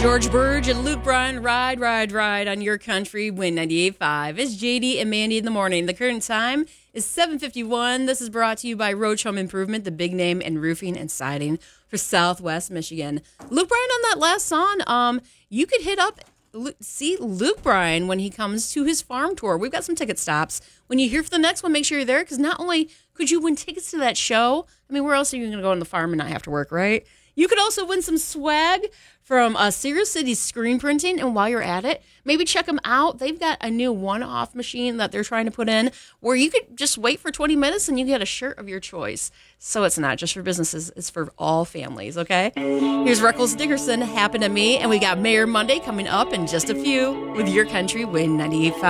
George Burge and Luke Bryan, ride on your country, Win 98.5. It's JD and Mandy in the morning. The current time is 7:51. This is brought to you by Roach Home Improvement, the big name in roofing and siding for Southwest Michigan. Luke Bryan on that last song, you could hit up, see Luke Bryan when he comes to his farm tour. We've got some ticket stops. When you're here for the next one, make sure you're there, because not only could you win tickets to that show, I mean, where else are you going to go on the farm and not have to work, right? You could also win some swag from Sirius City Screen Printing, and while you're at it, maybe check them out. They've got a new one-off machine that they're trying to put in where you could just wait for 20 minutes and you get a shirt of your choice. So it's not just for businesses, it's for all families, okay? Here's Reckles Dickerson, Happen to Me, and we got Mayor Monday coming up in just a few with Your Country Win 98.5.